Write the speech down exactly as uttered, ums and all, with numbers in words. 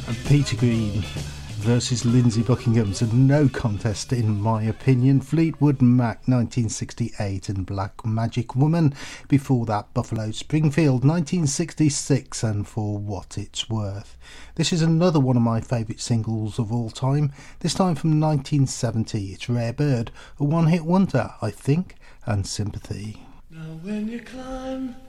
Peter Green versus Lindsey Buckingham, so no contest in my opinion. Fleetwood Mac nineteen sixty-eight and Black Magic Woman. Before that, Buffalo Springfield nineteen sixty-six and For What It's Worth. This is another one of my favourite singles of all time, this time from nineteen seventy. It's Rare Bird, a one-hit wonder, I think, and Sympathy. Now when you climb